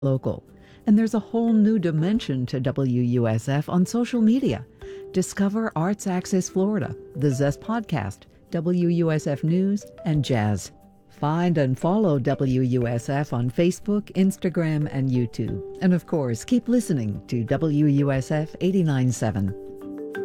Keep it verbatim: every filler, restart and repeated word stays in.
local. And there's a whole new dimension to W U S F on social media. Discover Arts Access Florida, the Zest Podcast, W U S F News, and Jazz. Find and follow W U S F on Facebook, Instagram, and YouTube. And of course, keep listening to W U S F eighty-nine point seven.